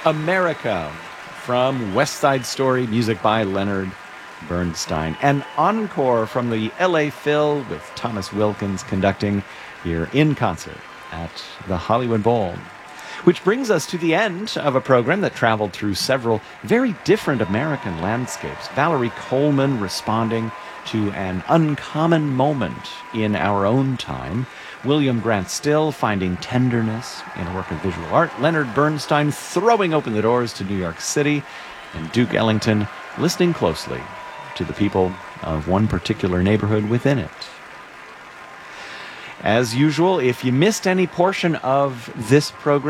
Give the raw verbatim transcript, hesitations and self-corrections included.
America from West Side Story, music by Leonard Bernstein. An encore from the L A Phil with Thomas Wilkins conducting here in concert at the Hollywood Bowl. Which brings us to the end of a program that traveled through several very different American landscapes. Valerie Coleman responding to an uncommon moment in our own time. William Grant Still finding tenderness in a work of visual art. Leonard Bernstein throwing open the doors to New York City. And Duke Ellington listening closely to the people of one particular neighborhood within it. As usual, if you missed any portion of this program,